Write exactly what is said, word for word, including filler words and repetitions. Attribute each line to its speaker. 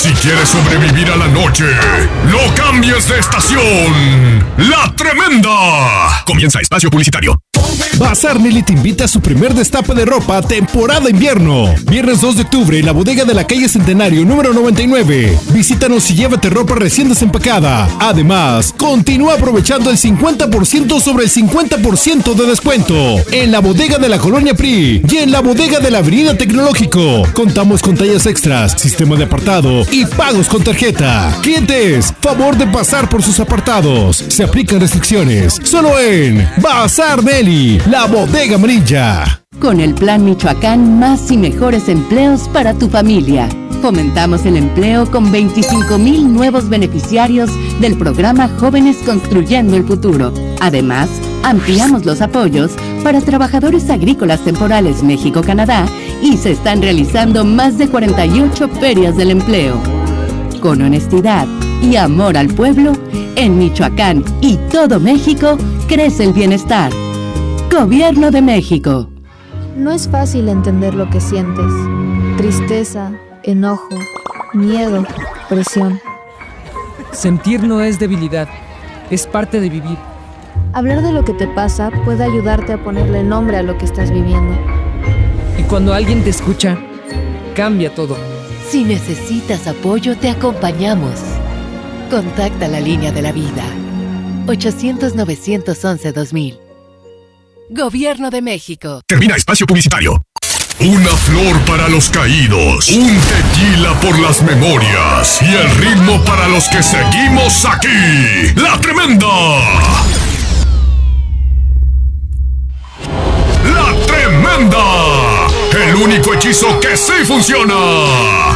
Speaker 1: Si quieres sobrevivir a la noche, no cambies de estación. ¡La Tremenda! Comienza espacio publicitario.
Speaker 2: Bazar Nelly te invita a su primer destape de ropa temporada invierno. Viernes dos de octubre en la bodega de la calle Centenario número noventa y nueve. Visítanos y llévate ropa recién desempacada. Además, continúa aprovechando el cincuenta por ciento sobre el cincuenta por ciento de descuento en la bodega de la Colonia P R I y en la bodega de la Avenida Tecnológico. Contamos con tallas extras, sistema de apartado y pagos con tarjeta. Clientes, favor de pasar por sus apartados. Se aplican restricciones. Solo en Bazar Nelly, la bodega amarilla.
Speaker 3: Con el Plan Michoacán, más y mejores empleos para tu familia. Fomentamos el empleo con veinticinco mil nuevos beneficiarios del programa Jóvenes Construyendo el Futuro. Además, ampliamos los apoyos para trabajadores agrícolas temporales México-Canadá y se están realizando más de cuarenta y ocho ferias del empleo. Con honestidad y amor al pueblo, en Michoacán y todo México crece el bienestar. Gobierno de México.
Speaker 4: No es fácil entender lo que sientes. Tristeza, enojo, miedo, presión.
Speaker 5: Sentir no es debilidad, es parte de vivir.
Speaker 4: Hablar de lo que te pasa puede ayudarte a ponerle nombre a lo que estás viviendo.
Speaker 5: Y cuando alguien te escucha, cambia todo.
Speaker 3: Si necesitas apoyo, te acompañamos. Contacta la línea de la vida. ochocientos, novecientos once, dos mil. Gobierno de México.
Speaker 1: Termina espacio publicitario. Una flor para los caídos, un tequila por las memorias y el ritmo para los que seguimos aquí. ¡La Tremenda! ¡La Tremenda! El único hechizo que sí funciona.